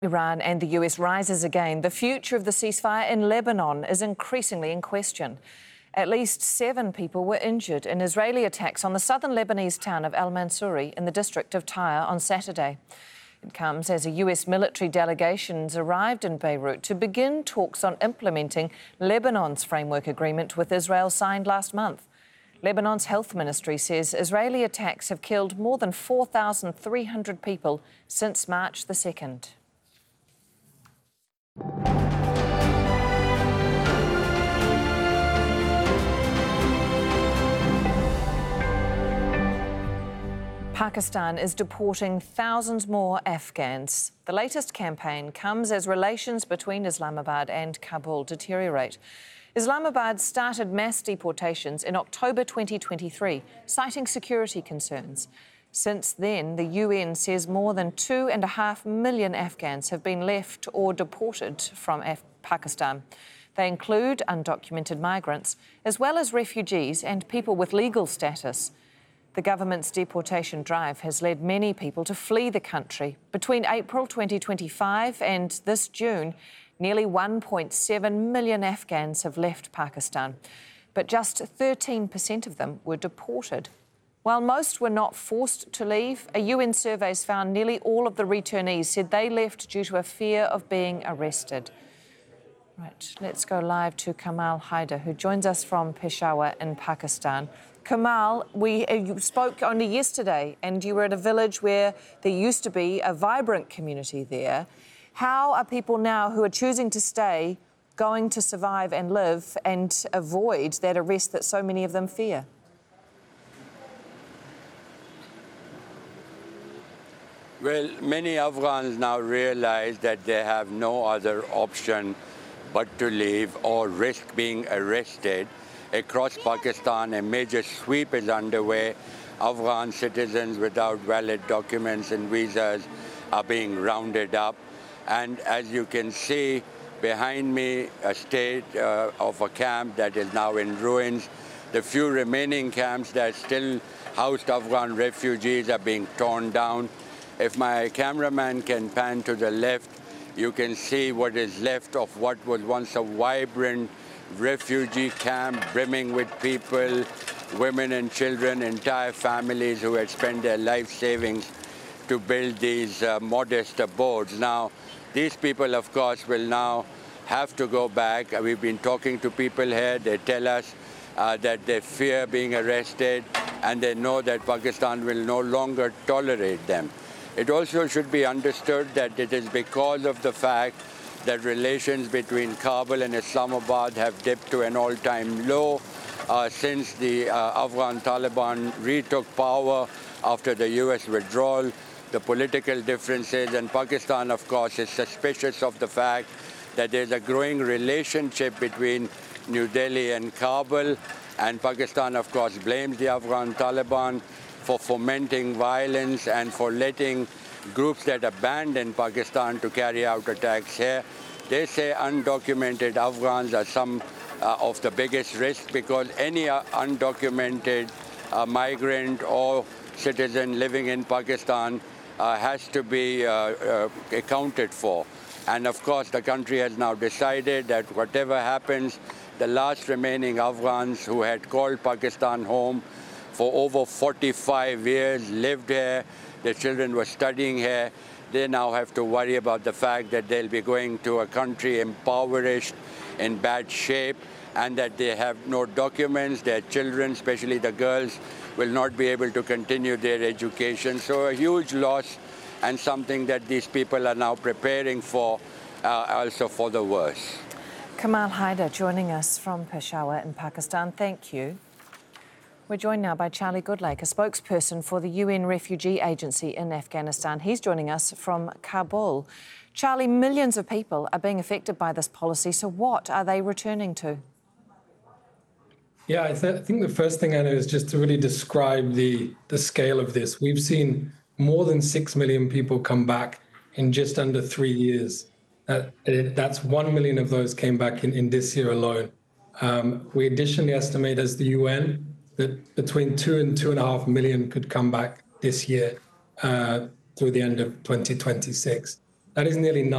Iran and the US rises again. The future of the ceasefire in Lebanon is increasingly in question. At least 7 people were injured in Israeli attacks on the southern Lebanese town of Al Mansouri in the district of Tyre on Saturday. It comes as a US military delegation arrived in Beirut to begin talks on implementing Lebanon's framework agreement with Israel signed last month. Lebanon's health ministry says Israeli attacks have killed more than 4,300 people since March the 2nd. Pakistan is deporting thousands more Afghans. The latest campaign comes as relations between Islamabad and Kabul deteriorate. Islamabad started mass deportations in October 2023, citing security concerns. Since then, the UN says more than 2.5 million Afghans have been left or deported from Pakistan. They include undocumented migrants, as well as refugees and people with legal status. The government's deportation drive has led many people to flee the country. Between April 2025 and this June, nearly 1.7 million Afghans have left Pakistan, but just 13% of them were deported. While most were not forced to leave, a UN survey found nearly all of the returnees said they left due to a fear of being arrested. Right, let's go live to Kamal Haider, who joins us from Peshawar in Pakistan. Kamal, you spoke only yesterday and you were at a village where there used to be a vibrant community there. How are people now who are choosing to stay going to survive and live and avoid that arrest that so many of them fear? Well, many Afghans now realize that they have no other option but to leave or risk being arrested. Across Pakistan, a major sweep is underway. Afghan citizens without valid documents and visas are being rounded up. And as you can see behind me, a state of a camp that is now in ruins. The few remaining camps that still housed Afghan refugees are being torn down. If my cameraman can pan to the left, you can see what is left of what was once a vibrant refugee camp brimming with people, women and children, entire families who had spent their life savings to build these modest abodes. Now, these people, of course, will now have to go back. We've been talking to people here. They tell us that they fear being arrested and they know that Pakistan will no longer tolerate them. It also should be understood that it is because of the fact that relations between Kabul and Islamabad have dipped to an all-time low since the Afghan Taliban retook power after the US withdrawal. The political differences, and Pakistan, of course, is suspicious of the fact that there's a growing relationship between New Delhi and Kabul, and Pakistan, of course, blames the Afghan Taliban for fomenting violence and for letting groups that are banned in Pakistan to carry out attacks here. They say undocumented Afghans are some of the biggest risks because any undocumented migrant or citizen living in Pakistan has to be accounted for. And of course, the country has now decided that whatever happens, the last remaining Afghans who had called Pakistan home for over 45 years, lived here, their children were studying here, they now have to worry about the fact that they'll be going to a country impoverished, in bad shape, and that they have no documents. Their children, especially the girls, will not be able to continue their education. So a huge loss, and something that these people are now preparing for, also for the worst. Kamal Haider joining us from Peshawar in Pakistan. Thank you. We're joined now by Charlie Goodlake, a spokesperson for the UN Refugee Agency in Afghanistan. He's joining us from Kabul. Charlie, millions of people are being affected by this policy, so what are they returning to? Yeah, I think the first thing I know is just to really describe the scale of this. We've seen more than 6 million people come back in just under 3 years. That's 1 million of those came back in this year alone. We additionally estimate as the UN that between 2 and 2.5 million could come back this year through the end of 2026. That is nearly